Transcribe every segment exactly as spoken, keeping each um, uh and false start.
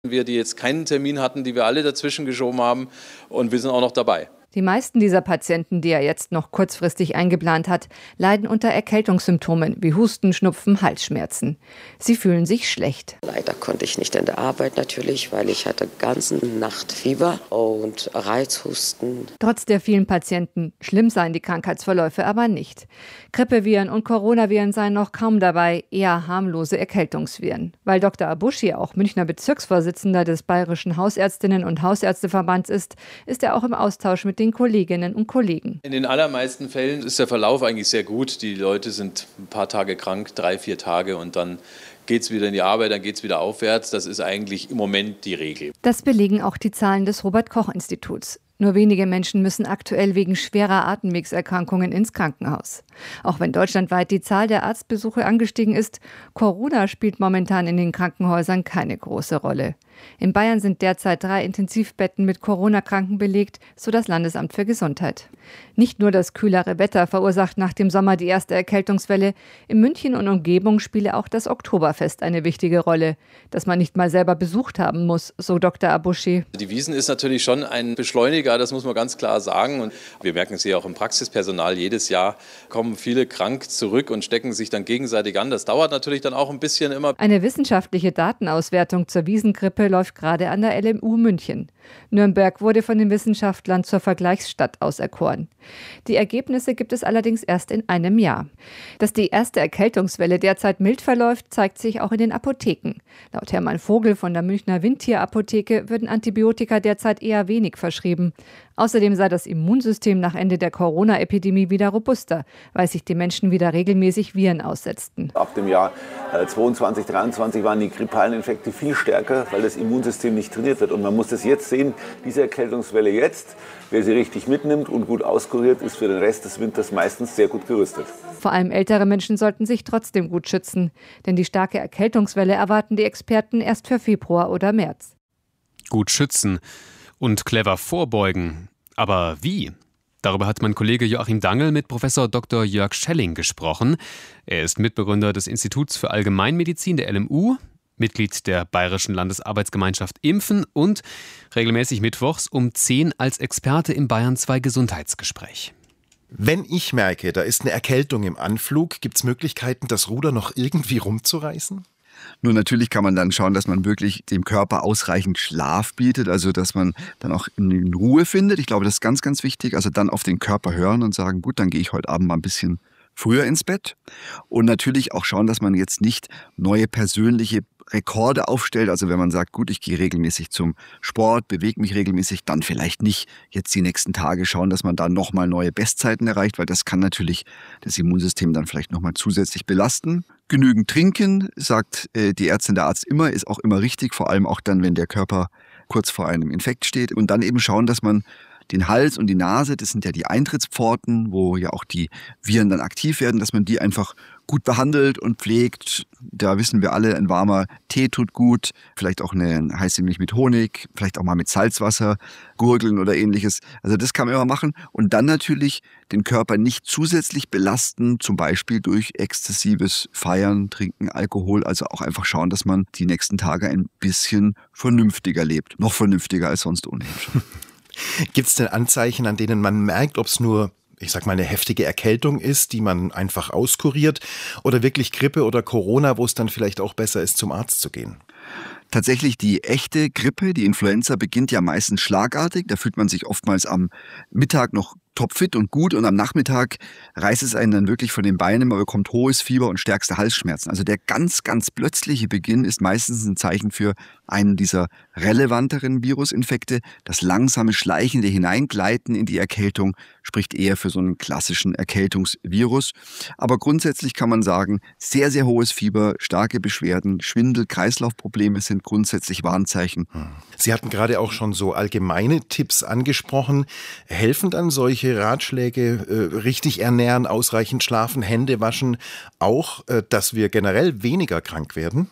Wir, die jetzt keinen Termin hatten, die wir alle dazwischen geschoben haben und wir sind auch noch dabei. Die meisten dieser Patienten, die er jetzt noch kurzfristig eingeplant hat, leiden unter Erkältungssymptomen wie Husten, Schnupfen, Halsschmerzen. Sie fühlen sich schlecht. Leider konnte ich nicht in der Arbeit natürlich, weil ich hatte ganze Nacht Fieber und Reizhusten. Trotz der vielen Patienten, schlimm seien die Krankheitsverläufe aber nicht. Grippeviren und Coronaviren seien noch kaum dabei, eher harmlose Erkältungsviren. Weil Doktor Abuschi auch Münchner Bezirksvorsitzender des Bayerischen Hausärztinnen- und Hausärzteverbands ist, ist er auch im Austausch mit den Kolleginnen und Kollegen. In den allermeisten Fällen ist der Verlauf eigentlich sehr gut. Die Leute sind ein paar Tage krank, drei, vier Tage und dann geht es wieder in die Arbeit, dann geht es wieder aufwärts. Das ist eigentlich im Moment die Regel. Das belegen auch die Zahlen des Robert-Koch-Instituts. Nur wenige Menschen müssen aktuell wegen schwerer Atemwegserkrankungen ins Krankenhaus. Auch wenn deutschlandweit die Zahl der Arztbesuche angestiegen ist, Corona spielt momentan in den Krankenhäusern keine große Rolle. In Bayern sind derzeit drei Intensivbetten mit Corona-Kranken belegt, so das Landesamt für Gesundheit. Nicht nur das kühlere Wetter verursacht nach dem Sommer die erste Erkältungswelle. In München und Umgebung spiele auch das Oktoberfest eine wichtige Rolle, das man nicht mal selber besucht haben muss, so Doktor Abuschi. Die Wiesn ist natürlich schon ein Beschleuniger, das muss man ganz klar sagen. Und wir merken es ja auch im Praxispersonal. Jedes Jahr kommen viele krank zurück und stecken sich dann gegenseitig an. Das dauert natürlich dann auch ein bisschen immer. Eine wissenschaftliche Datenauswertung zur Wiesngrippe läuft gerade an der L M U München. Nürnberg wurde von den Wissenschaftlern zur Vergleichsstadt auserkoren. Die Ergebnisse gibt es allerdings erst in einem Jahr. Dass die erste Erkältungswelle derzeit mild verläuft, zeigt sich auch in den Apotheken. Laut Hermann Vogel von der Münchner Windtier-Apotheke würden Antibiotika derzeit eher wenig verschrieben. Außerdem sei das Immunsystem nach Ende der Corona-Epidemie wieder robuster, weil sich die Menschen wieder regelmäßig Viren aussetzten. Ab dem Jahr zweiundzwanzig, dreiundzwanzig waren die grippalen Infekte viel stärker, weil das Immunsystem nicht trainiert wird. Und man muss das jetzt sehen, diese Erkältungswelle jetzt, wer sie richtig mitnimmt und gut auskuriert, ist für den Rest des Winters meistens sehr gut gerüstet. Vor allem ältere Menschen sollten sich trotzdem gut schützen, denn die starke Erkältungswelle erwarten die Experten erst für Februar oder März. Gut schützen und clever vorbeugen. Aber wie? Darüber hat mein Kollege Joachim Dangl mit Professor Doktor Jörg Schelling gesprochen. Er ist Mitbegründer des Instituts für Allgemeinmedizin der L M U, Mitglied der Bayerischen Landesarbeitsgemeinschaft Impfen und regelmäßig mittwochs um zehn als Experte im Bayern zwei Gesundheitsgespräch. Wenn ich merke, da ist eine Erkältung im Anflug, gibt es Möglichkeiten, das Ruder noch irgendwie rumzureißen? Nur natürlich kann man dann schauen, dass man wirklich dem Körper ausreichend Schlaf bietet, also dass man dann auch in Ruhe findet. Ich glaube, das ist ganz, ganz wichtig. Also dann auf den Körper hören und sagen, gut, dann gehe ich heute Abend mal ein bisschen früher ins Bett. Und natürlich auch schauen, dass man jetzt nicht neue persönliche Rekorde aufstellt. Also wenn man sagt, gut, ich gehe regelmäßig zum Sport, bewege mich regelmäßig, dann vielleicht nicht jetzt die nächsten Tage schauen, dass man da nochmal neue Bestzeiten erreicht, weil das kann natürlich das Immunsystem dann vielleicht nochmal zusätzlich belasten. Genügend trinken, sagt äh, die Ärztin, der Arzt immer, ist auch immer richtig, vor allem auch dann, wenn der Körper kurz vor einem Infekt steht. Und dann eben schauen, dass man den Hals und die Nase, das sind ja die Eintrittspforten, wo ja auch die Viren dann aktiv werden, dass man die einfach gut behandelt und pflegt. Da wissen wir alle, ein warmer Tee tut gut, vielleicht auch eine heiße Milch mit Honig, vielleicht auch mal mit Salzwasser, gurgeln oder ähnliches. Also das kann man immer machen. Und dann natürlich den Körper nicht zusätzlich belasten, zum Beispiel durch exzessives Feiern, Trinken, Alkohol. Also auch einfach schauen, dass man die nächsten Tage ein bisschen vernünftiger lebt. Noch vernünftiger als sonst ohnehin schon. Gibt es denn Anzeichen, an denen man merkt, ob es nur, ich sag mal, eine heftige Erkältung ist, die man einfach auskuriert, oder wirklich Grippe oder Corona, wo es dann vielleicht auch besser ist, zum Arzt zu gehen? Tatsächlich die echte Grippe, die Influenza, beginnt ja meistens schlagartig. Da fühlt man sich oftmals am Mittag noch topfit und gut und am Nachmittag reißt es einen dann wirklich von den Beinen, man bekommt hohes Fieber und stärkste Halsschmerzen. Also der ganz, ganz plötzliche Beginn ist meistens ein Zeichen für einen dieser relevanteren Virusinfekte. Das langsame, schleichende Hineingleiten in die Erkältung spricht eher für so einen klassischen Erkältungsvirus. Aber grundsätzlich kann man sagen, sehr, sehr hohes Fieber, starke Beschwerden, Schwindel, Kreislaufprobleme sind grundsätzlich Warnzeichen. Sie hatten gerade auch schon so allgemeine Tipps angesprochen. Helfen dann solche Ratschläge, äh, richtig ernähren, ausreichend schlafen, Hände waschen, auch, äh, dass wir generell weniger krank werden?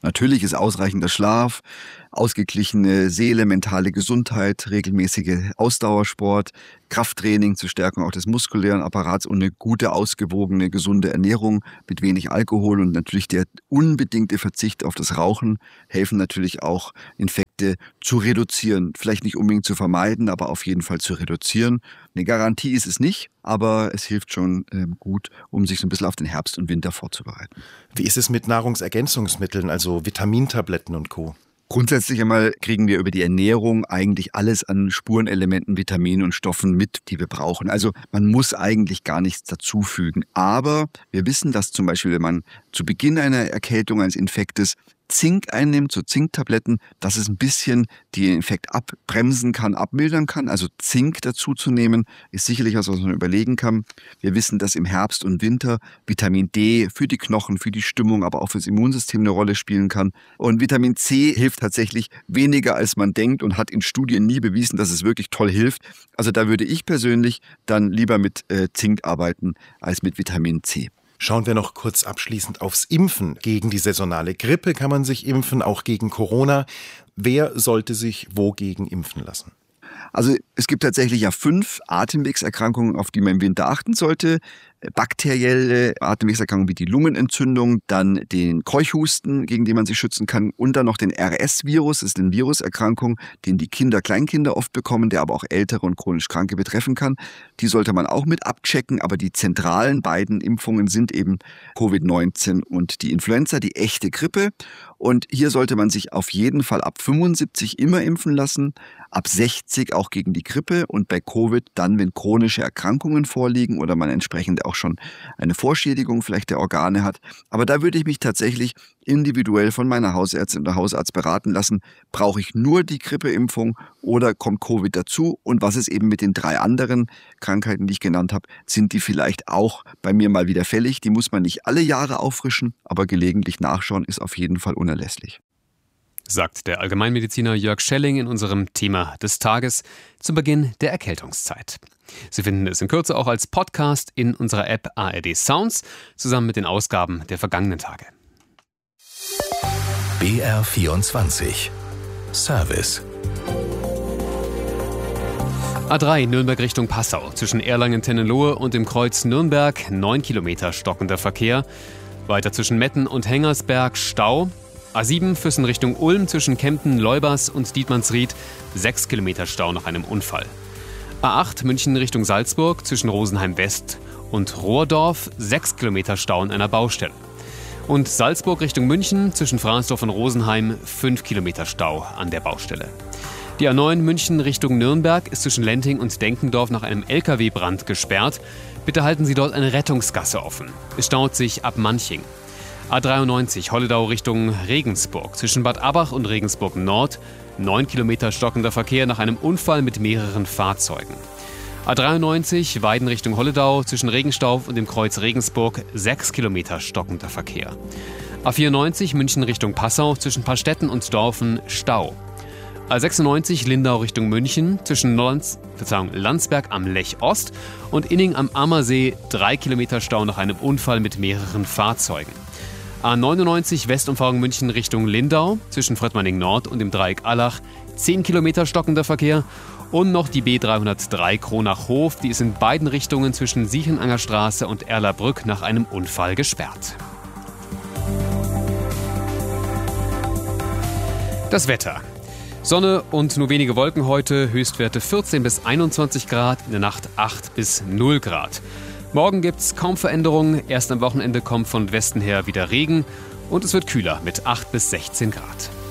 Natürlich ist ausreichender Schlaf, ausgeglichene Seele, mentale Gesundheit, regelmäßige Ausdauersport, Krafttraining zur Stärkung auch des muskulären Apparats und eine gute, ausgewogene, gesunde Ernährung mit wenig Alkohol und natürlich der unbedingte Verzicht auf das Rauchen helfen natürlich auch, Infekte zu reduzieren. Vielleicht nicht unbedingt zu vermeiden, aber auf jeden Fall zu reduzieren. Eine Garantie ist es nicht, aber es hilft schon ähm, gut, um sich so ein bisschen auf den Herbst und Winter vorzubereiten. Wie ist es mit Nahrungsergänzungsmitteln, also Vitamintabletten und Co.? Grundsätzlich einmal kriegen wir über die Ernährung eigentlich alles an Spurenelementen, Vitaminen und Stoffen mit, die wir brauchen. Also man muss eigentlich gar nichts dazufügen. Aber wir wissen, dass zum Beispiel, wenn man zu Beginn einer Erkältung, eines Infektes Zink einnimmt, so Zinktabletten, dass es ein bisschen den Infekt abbremsen kann, abmildern kann. Also Zink dazu zu nehmen, ist sicherlich was, was man überlegen kann. Wir wissen, dass im Herbst und Winter Vitamin D für die Knochen, für die Stimmung, aber auch fürs Immunsystem eine Rolle spielen kann. Und Vitamin C hilft tatsächlich weniger, als man denkt und hat in Studien nie bewiesen, dass es wirklich toll hilft. Also da würde ich persönlich dann lieber mit äh, Zink arbeiten als mit Vitamin C. Schauen wir noch kurz abschließend aufs Impfen. Gegen die saisonale Grippe kann man sich impfen, auch gegen Corona. Wer sollte sich wogegen impfen lassen? Also es gibt tatsächlich ja fünf Atemwegserkrankungen, auf die man im Winter achten sollte. Bakterielle Atemwegserkrankungen wie die Lungenentzündung, dann den Keuchhusten, gegen den man sich schützen kann, und dann noch den R S-Virus, das ist eine Viruserkrankung, den die Kinder, Kleinkinder oft bekommen, der aber auch ältere und chronisch Kranke betreffen kann. Die sollte man auch mit abchecken, aber die zentralen beiden Impfungen sind eben Covid neunzehn und die Influenza, die echte Grippe. Und hier sollte man sich auf jeden Fall ab fünfundsiebzig immer impfen lassen, ab sechzig auch gegen die Grippe und bei Covid dann, wenn chronische Erkrankungen vorliegen oder man entsprechend auch schon eine Vorschädigung vielleicht der Organe hat. Aber da würde ich mich tatsächlich individuell von meiner Hausärztin oder Hausarzt beraten lassen, brauche ich nur die Grippeimpfung oder kommt Covid dazu? Und was ist eben mit den drei anderen Krankheiten, die ich genannt habe, sind die vielleicht auch bei mir mal wieder fällig? Die muss man nicht alle Jahre auffrischen, aber gelegentlich nachschauen ist auf jeden Fall unerlässlich. Sagt der Allgemeinmediziner Jörg Schelling in unserem Thema des Tages zu Beginn der Erkältungszeit. Sie finden es in Kürze auch als Podcast in unserer App A R D Sounds, zusammen mit den Ausgaben der vergangenen Tage. B R vierundzwanzig Service. A drei Nürnberg Richtung Passau. Zwischen Erlangen-Tennenlohe und dem Kreuz Nürnberg neun Kilometer stockender Verkehr. Weiter zwischen Metten und Hengersberg Stau. A sieben Füssen Richtung Ulm zwischen Kempten, Leubers und Dietmannsried sechs Kilometer Stau nach einem Unfall. A acht München Richtung Salzburg zwischen Rosenheim West und Rohrdorf sechs Kilometer Stau an einer Baustelle. Und Salzburg Richtung München zwischen Frahnsdorf und Rosenheim fünf Kilometer Stau an der Baustelle. Die A neun München Richtung Nürnberg ist zwischen Lenting und Denkendorf nach einem L K W-Brand gesperrt. Bitte halten Sie dort eine Rettungsgasse offen. Es staut sich ab Manching. A dreiundneunzig Holledau Richtung Regensburg zwischen Bad Abach und Regensburg Nord neun Kilometer stockender Verkehr nach einem Unfall mit mehreren Fahrzeugen. A dreiundneunzig Weiden Richtung Holledau zwischen Regenstauf und dem Kreuz Regensburg sechs Kilometer stockender Verkehr. A vierundneunzig München Richtung Passau zwischen Pastetten und Dorfen Stau. A sechsundneunzig Lindau Richtung München zwischen Lanz, Verzeihung, Landsberg am Lech Ost und Inning am Ammersee drei Kilometer Stau nach einem Unfall mit mehreren Fahrzeugen. A neunundneunzig Westumfahrung München Richtung Lindau zwischen Fröttmanning Nord und dem Dreieck Allach zehn Kilometer stockender Verkehr und noch die B dreihundertdrei Kronach-Hof, die ist in beiden Richtungen zwischen Siechenanger Straße und Erlabrück nach einem Unfall gesperrt. Das Wetter. Sonne und nur wenige Wolken heute, Höchstwerte vierzehn bis einundzwanzig Grad, in der Nacht acht bis null Grad. Morgen gibt's kaum Veränderungen, erst am Wochenende kommt von Westen her wieder Regen und es wird kühler mit acht bis sechzehn Grad.